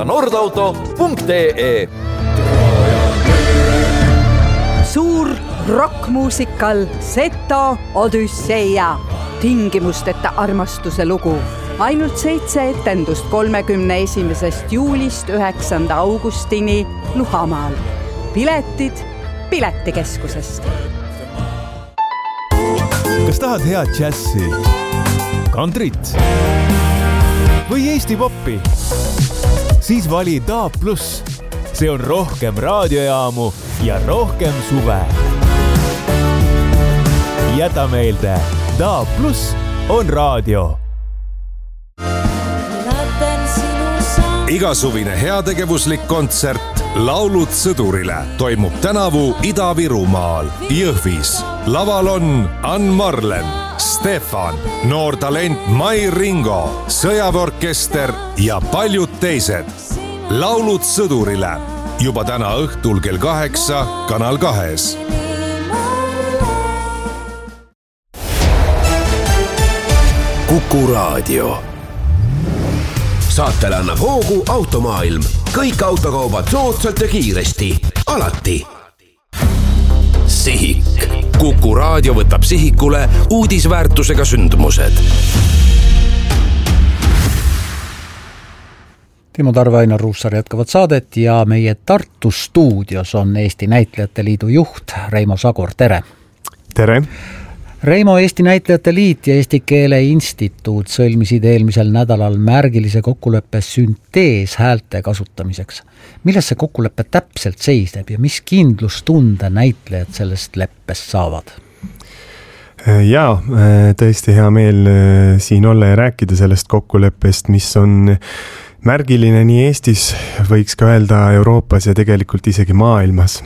vaata nordauto.ee. Suur rockmuusikal Seto Odüsseia. Tingimusteta armastuse lugu. Ainult 7 etendust 31. juulist 9. augustini Luhamaal. Piletid Piletikeskusest. Kas tahad head džässi, kantrit või Eesti poppi? Siis vali DAB+. See on rohkem raadiojaamu ja rohkem suve. Jäta meelde, DAB+ on raadio. Igasuvine heategevuslik kontsert Laulud sõdurile toimub tänavu Ida-Virumaal, Jõhvis. Laval on Ann Marlen, Stefan, noor talent Mai Ringo, sõjaväeorkester ja paljud teised. Laulud sõdurile juba täna õhtul kell 8 Kanal 2. Kuku Raadio. Saatele annab hoogu Automaailm. Kõik autokaubad soodsalt ja kiiresti. Alati. Sihik. Kuku Raadio võtab sihikule uudisväärtusega sündmused. Timo Tarve, Ainar Ruussaar jätkavad saadet ja meie Tartu stuudios on Eesti Näitlejate Liidu juht Reimo Sagor. Tere! Tere! Reimo, Eesti Näitlejate Liit ja Eesti Keele Instituut sõlmisid eelmisel nädalal märgilise kokkuleppe süntees häälte kasutamiseks. Milles see kokkulepe täpselt seisneb ja mis kindlustunde näitlejad sellest leppest saavad? Jaa, tõesti hea meel siin olla ja rääkida sellest kokkuleppest, mis on märgiline nii Eestis, võiks ka öelda Euroopas ja tegelikult isegi maailmas.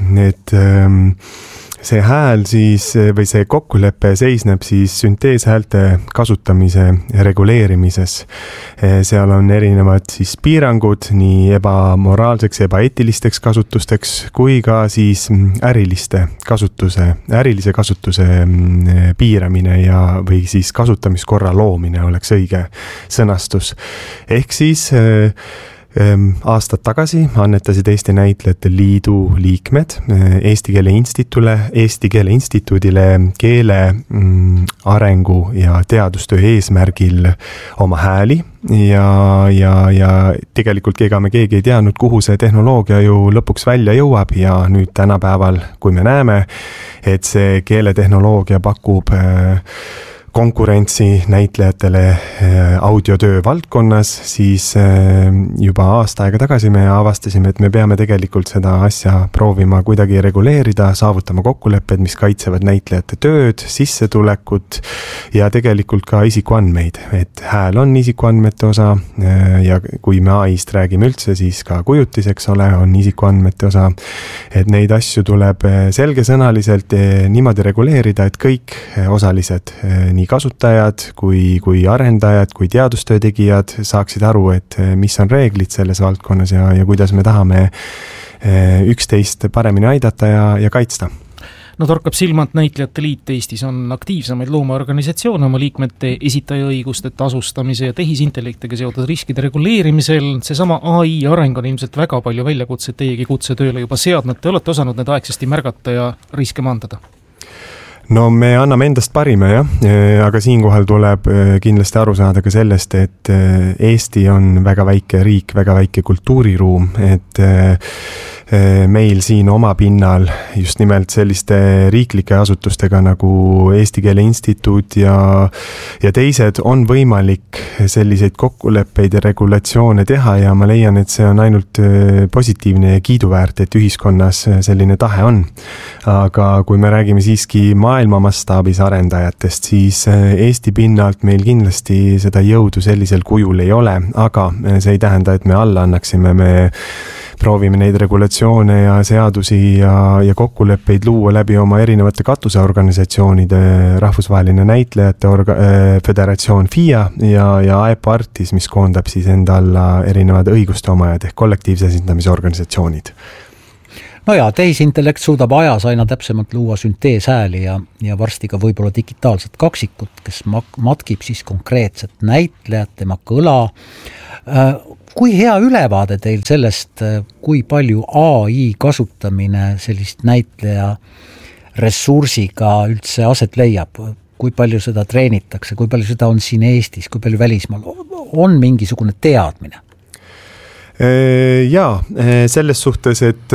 See hääl siis, või see kokkulepe seisneb siis sünteeshäälte kasutamise reguleerimises. Seal on erinevad siis piirangud nii ebamoraalseks, ebaeetilisteks kasutusteks kui ka siis ärilise kasutuse piiramine ja või siis kasutamiskorra loomine oleks õige sõnastus. Ehk siis aastad tagasi annetasid Eesti Näitlejate Liidu liikmed Eesti Keele Instituudile keele arengu ja teadustöö eesmärgil oma hääli ja tegelikult ega me keegi ei teadnud, kuhu see tehnoloogia ju lõpuks välja jõuab ja nüüd tänapäeval, kui me näeme, et see keeletehnoloogia pakub konkurentsi näitlejatele audiotöö valdkonnas, siis juba aasta aega tagasi me avastasime, et me peame tegelikult seda asja proovima kuidagi reguleerida, saavutama kokkulepped, mis kaitsevad näitlejate tööd, sissetulekut ja tegelikult ka isikuandmeid. Et hääl on isikuandmete osa ja kui me AI-st räägime üldse, siis ka kujutiseks on isikuandmete osa. Et neid asju tuleb selgesõnaliselt niimoodi reguleerida, et kõik osalised, nii kasutajad, kui arendajad, kui teadustöö tegijad saaksid aru, et mis on reeglid selles valdkonnas ja kuidas me tahame üksteist paremini aidata ja kaitsta. No torkab silma, et Näitlejate Liit Eestis on aktiivsemaid loomaorganisatsioone oma liikmete esitajaõiguste tasustamise ja tehisintellektiga seotud riskide reguleerimisel. Seesama AI areng on ilmselt väga palju väljakutseid teiegi kutsetööle juba seadnud. Te olete osanud need aegsasti märgata ja riske maandada? No me anname endast parima, aga siinkohal tuleb kindlasti aru saada ka sellest, et Eesti on väga väike riik, väga väike kultuuriruum, et meil siin oma pinnal just nimelt selliste riiklike asutustega nagu Eesti Keele Instituut ja teised on võimalik selliseid kokkuleppeid ja regulatsioone teha ja ma leian, et see on ainult positiivne ja kiiduväärt, et ühiskonnas selline tahe on. Aga kui me räägime siiski maailma mastaabis arendajatest, siis Eesti pinnalt meil kindlasti seda jõudu sellisel kujul ei ole, aga see ei tähenda, et me alla annaksime, me proovime neid regulatsioone ja seadusi ja kokkuleppeid luua läbi oma erinevate katuseorganisatsioonide, rahvusvaheline näitlejate föderatsioon FIA ja AEPO Artis, mis koondab siis enda alla erinevad õiguste omajad ehk kollektiivse esindamise organisatsioonid. No ja, tehisintellekt suudab ajas aina täpsemalt luua sünteeshääli ja varsti ka võib-olla digitaalset kaksikut, kes matkib siis konkreetset näitlejat, tema kõla. kui hea ülevaade teil sellest, kui palju AI kasutamine sellist näitleja ressursiga üldse aset leiab, kui palju seda treenitakse, kui palju seda on siin Eestis, kui palju välismaal, on mingisugune teadmine? Jaa, selles suhtes, et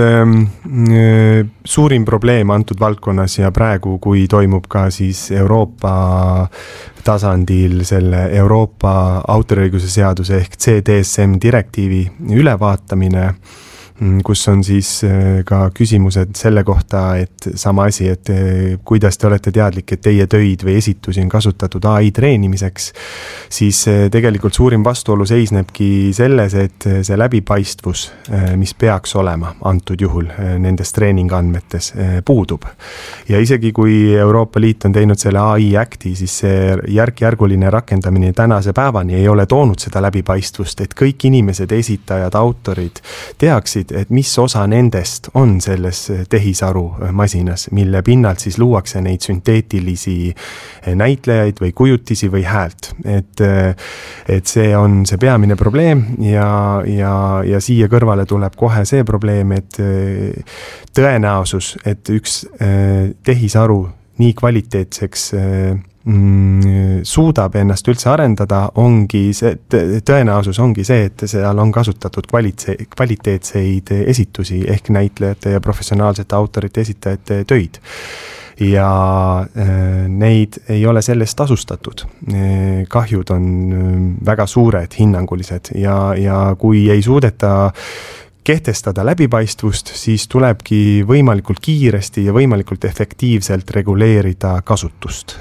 suurim probleem antud valdkonnas ja praegu, kui toimub ka siis Euroopa tasandil selle Euroopa autoriõiguse seaduse ehk CDSM direktiivi ülevaatamine, kus on siis ka küsimused selle kohta, et sama asi, et kuidas te olete teadlik, et teie töid või esitusi on kasutatud AI treenimiseks, siis tegelikult suurim vastuolu seisnebki selles, et see läbipaistvus, mis peaks olema antud juhul nendes treeningandmetes, puudub. Ja isegi kui Euroopa Liit on teinud selle AI Acti, siis see järk-järguline rakendamine tänase päevani ei ole toonud seda läbipaistvust, et kõik inimesed, esitajad, autorid teaksid, et mis osa nendest on selles tehisaru masinas, mille pinnalt siis luuakse neid sünteetilisi näitlejaid või kujutisi või häält. Et see on see peamine probleem ja siia kõrvale tuleb kohe see probleem, et tõenäosus, et üks tehisaru nii kvaliteetseks suudab ennast üldse arendada, tõenäosus ongi see, et seal on kasutatud kvaliteetseid esitusi ehk näitlejate ja professionaalsete autorite esitajate töid. Ja neid ei ole sellest tasustatud. Kahjud on väga suured, hinnangulised ja kui ei suudeta kehtestada läbipaistvust, siis tulebki võimalikult kiiresti ja võimalikult efektiivselt reguleerida kasutust.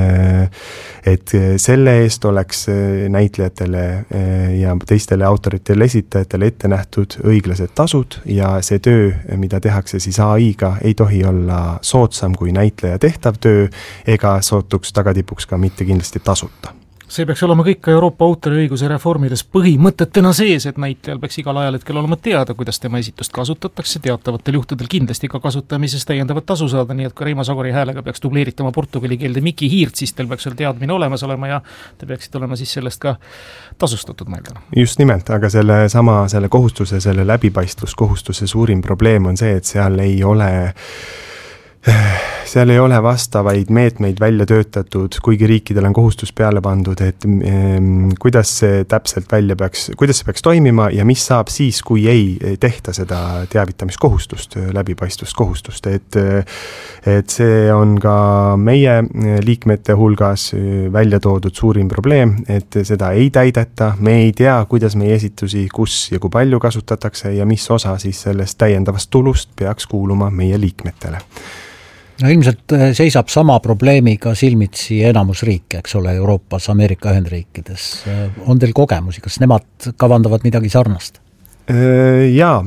Et selle eest oleks näitlejatele ja teistele autoritele esitajatele ette nähtud õiglased tasud ja see töö, mida tehakse siis AI-ga, ei tohi olla soodsam kui näitleja tehtav töö ega sootuks tagatipuks ka mitte kindlasti tasuta. See peaks olema kõik Euroopa autoriõiguse reformides põhimõtetena sees, et näitlejal peaks igal ajal hetkel olema teada, kuidas tema esitust kasutatakse, teatavatel juhtudel kindlasti ka kasutamises täiendavat tasu saada, nii et ka Reimo Sagori häälega peaks dubleeritama portugali keelde Miki Hiirt, siis teil peaks seal teadmine olemas olema ja te peaksid olema siis sellest ka tasustatud mõelda. Just nimelt, aga selle kohustuse, selle läbipaistvuskohustuse suurim probleem on see, et seal ei ole vastavaid meetmeid välja töötatud, kuigi riikidel on kohustus peale pandud, et kuidas see täpselt kuidas see peaks toimima ja mis saab siis, kui ei tehta seda teavitamiskohustust, läbipaistvuskohustust, et see on ka meie liikmete hulgas välja toodud suurim probleem, et seda ei täideta, me ei tea, kuidas meie esitusi, kus ja kui palju kasutatakse ja mis osa siis sellest täiendavast tulust peaks kuuluma meie liikmetele. No ilmselt seisab sama probleemiga silmitsi enamus riike, eks ole, Euroopas, Ameerika Ühendriikides. On teil kogemusi, kas nemad kavandavad midagi sarnast? Jaa,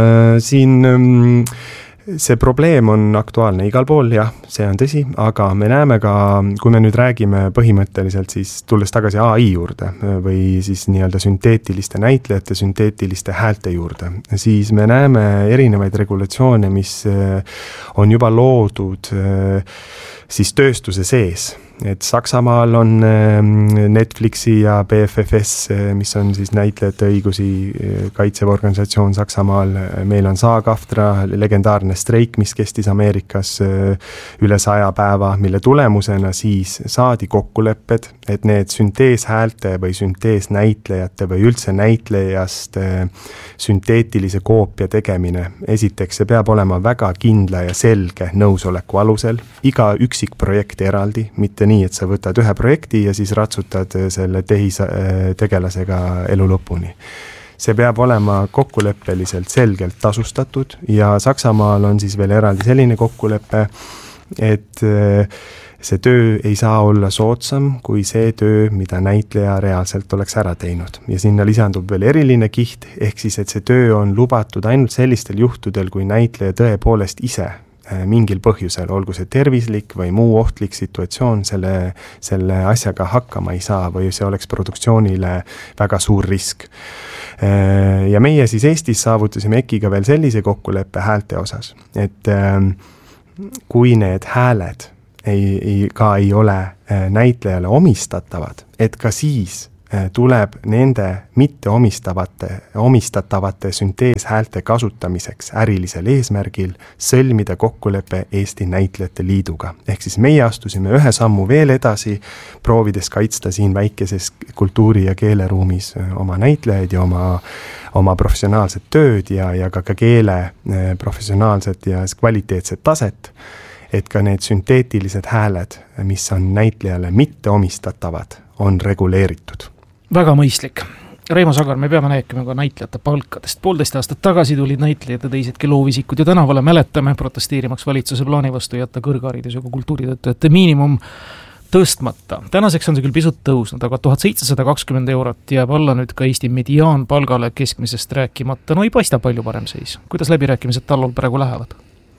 siin see probleem on aktuaalne igal pool, jah, see on tõsi, aga me näeme ka, kui me nüüd räägime põhimõtteliselt siis tulles tagasi AI juurde või siis nii-öelda sünteetiliste näitlejate, sünteetiliste häälte juurde, siis me näeme erinevaid regulatsioone, mis on juba loodud siis tööstuse sees. Et Saksamaal on Netflixi ja BFFS, mis on siis näitlejate õigusi kaitsev organisatsioon Saksamaal. Meil on SAG-AFTRA, legendaarne streik, mis kestis Ameerikas üle 100 päeva, mille tulemusena siis saadi kokkulepped, et need sünteeshäälte või sünteesnäitlejate või üldse näitlejast sünteetilise koopia tegemine. Esiteks, see peab olema väga kindla ja selge nõusoleku alusel, iga üksik projekt eraldi, mitte nii, et sa võtad ühe projekti ja siis ratsutad selle tegelasega elu lõpuni. See peab olema kokkuleppeliselt selgelt tasustatud ja Saksamaal on siis veel eraldi selline kokkulepe, et see töö ei saa olla soodsam kui see töö, mida näitleja reaalselt oleks ära teinud. Ja sinna lisandub veel eriline kiht, ehk siis, et see töö on lubatud ainult sellistel juhtudel, kui näitleja tõepoolest ise mingil põhjusel, olgu see tervislik või muu ohtlik situatsioon, selle asjaga hakkama ei saa või see oleks produktsioonile väga suur risk. Ja meie siis Eestis saavutasime EKI-ga veel sellise kokkuleppe häälte osas, et kui need hääled ei ole näitlejale omistatavad, et ka siis tuleb nende mitte omistatavate sünteeshäälte kasutamiseks ärilisel eesmärgil sõlmida kokkulepe Eesti Näitlejate Liiduga. Ehk siis meie astusime ühe sammu veel edasi, proovides kaitsta siin väikeses kultuuri- ja keeleruumis oma näitlejaid ja oma professionaalset tööd ja ka keele professionaalset ja kvaliteetset taset, et ka need sünteetilised hääled, mis on näitlejale mitte omistatavad, on reguleeritud. Väga mõistlik. Reimo Sagar, me peame rääkima ka näitlejate palkadest. 1,5 aastat tagasi tulid näitlejad ja teisedki loovisikud ja tänavale mäletame protesteerimaks valitsuse plaani vastu jätta kõrgharidusega kultuuritöötajate miinimum tõstmata. Tänaseks on see küll pisut tõusnud, aga 1720 eurot jääb alla nüüd ka Eesti mediaanpalgale keskmisest rääkimata. No ei paista palju parem seis. Kuidas läbirääkimised tallol praegu lähevad?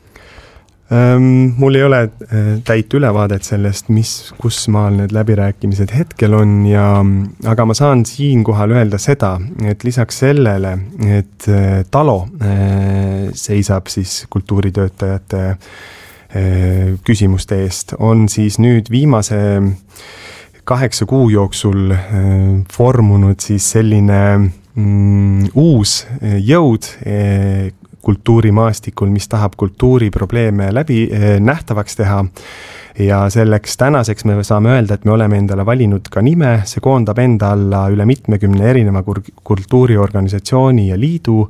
Mul ei ole täit ülevaadet sellest, kus maal need läbirääkimised hetkel on, aga ma saan siinkohal öelda seda, et lisaks sellele, et TALO seisab siis kultuuritöötajate küsimuste eest, on siis nüüd viimase 8 kuu jooksul formunud siis selline uus jõud kultuurimaastikul, mis tahab kultuuriprobleeme läbi nähtavaks teha ja selleks tänaseks me saame öelda, et me oleme endale valinud ka nime, see koondab enda alla üle 70 erineva kultuuriorganisatsiooni ja liidu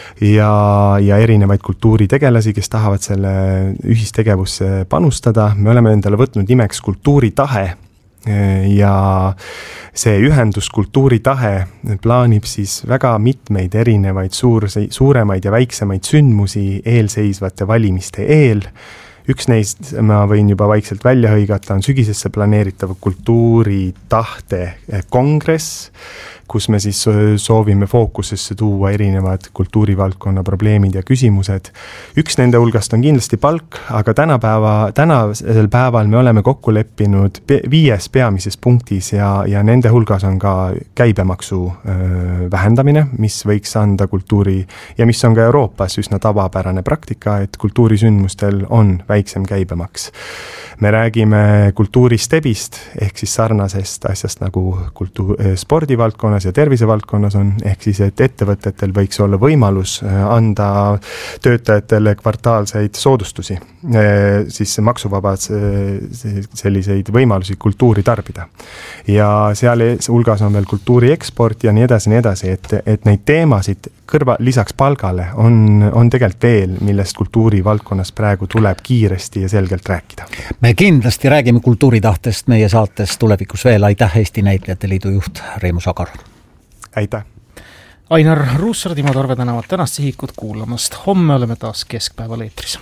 ja erinevaid kultuuritegelasi, kes tahavad selle ühistegevusse panustada. Me oleme endale võtnud nimeks Kultuuritahe ja see ühendus Kultuuritahe plaanib siis väga mitmeid erinevaid suuremaid ja väiksemaid sündmusi eelseisvate valimiste eel. Üks neist, ma võin juba vaikselt välja hõigata, on sügisesse planeeritav Kultuuritahte kongress, kus me siis soovime fookusesse tuua erinevad kultuurivaldkonna probleemid ja küsimused. Üks nende hulgast on kindlasti palk, aga tänasel päeval me oleme kokku leppinud 5 peamises punktis ja nende hulgas on ka käibemaksu vähendamine, mis võiks anda kultuuri ja mis on ka Euroopas üsna tavapärane praktika, et kultuurisündmustel on väiksem käibemaks. Me räägime kultuuristebist ehk siis sarnasest asjast nagu spordivaldkonnas ja tervisevaldkonnas on, ehk siis, et ettevõtetel võiks olla võimalus anda töötajatele kvartaalseid soodustusi, siis maksuvabad selliseid võimalusi kultuuri tarbida. Ja seal hulgas on veel kultuuri eksport ja nii edasi, et neid teemasid lisaks palgale on tegelikult veel, millest kultuurivaldkonnas praegu tuleb kiiresti ja selgelt rääkida. Me kindlasti räägime kultuuritahtest meie saates tulevikus veel. Aitäh, Eesti Näitlejate Liidu juht Reimo Sagar. Aitäh. Ainar Ruussaar, Timo Tarve tänavad tänast Sihikut kuulamast. Homme oleme taas keskpäeval eetris.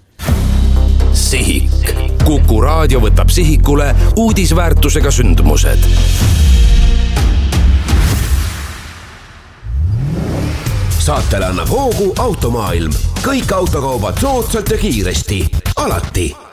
Sihik. Kuku raadio võtab sihikule uudisväärtusega sündmused. Saatele annab hoogu Automaailm. Kõik autokaubad soodsalt ja kiiresti. Alati.